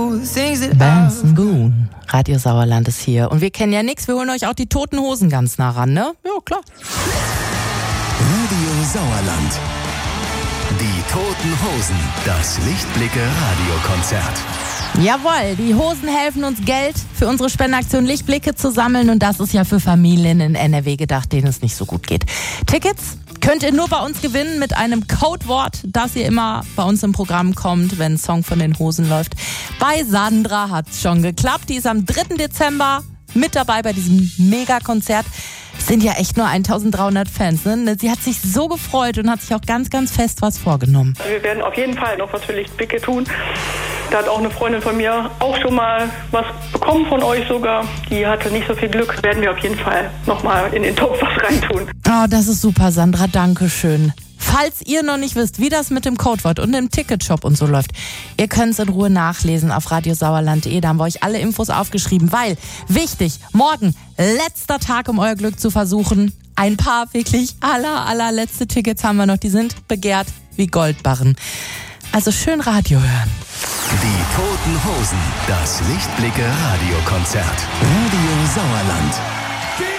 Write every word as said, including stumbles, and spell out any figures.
Benson Boone, Radio Sauerland ist hier. Und wir kennen ja nichts, wir holen euch auch die Toten Hosen ganz nah ran, ne? Ja, klar. Radio Sauerland. Die Toten Hosen, das Lichtblicke-Radiokonzert. Jawohl, die Hosen helfen uns, Geld für unsere Spendenaktion Lichtblicke zu sammeln. Und das ist ja für Familien in N R W gedacht, denen es nicht so gut geht. Tickets könnt ihr nur bei uns gewinnen mit einem Codewort, das ihr immer bei uns im Programm kommt, wenn ein Song von den Hosen läuft. Bei Sandra hat's schon geklappt. Die ist am dritten Dezember mit dabei bei diesem Megakonzert. Es sind ja echt nur eintausenddreihundert Fans. Ne? Sie hat sich so gefreut und hat sich auch ganz, ganz fest was vorgenommen. Wir werden auf jeden Fall noch was für Lichtblicke tun. Da hat auch eine Freundin von mir auch schon mal was bekommen von euch sogar. Die hatte nicht so viel Glück. Werden wir auf jeden Fall nochmal in den Topf was reintun. Oh, das ist super, Sandra. Dankeschön. Falls ihr noch nicht wisst, wie das mit dem Codewort und dem Ticketshop und so läuft, ihr könnt es in Ruhe nachlesen auf radiosauerland punkt de. Da haben wir euch alle Infos aufgeschrieben, weil, wichtig, morgen, letzter Tag, um euer Glück zu versuchen. Ein paar wirklich aller, allerletzte Tickets haben wir noch, die sind begehrt wie Goldbarren. Also schön Radio hören. Die Toten Hosen, das Lichtblicke-Radiokonzert. Radio Sauerland.